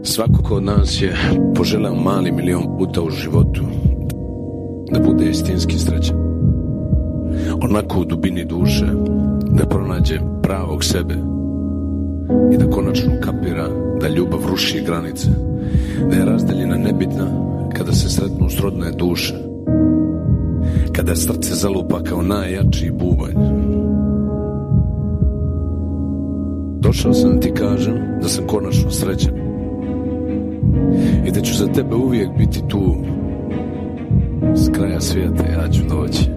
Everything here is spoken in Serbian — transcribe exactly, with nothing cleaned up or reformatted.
Svako od nas je poželeo mali milion puta u životu da bude istinski srećan. Onako u dubini duše da pronađe pravog sebe i da konačno kapira da ljubav ruši granice, da je razdaljina nebitna kada se sretnu srodne duše, kada srce zalupa kao najjači bubanj. Došao sam da ti kažem da sam konačno srećan i da ću za tebe uvijek biti tu. S kraja svijeta ja ću doći.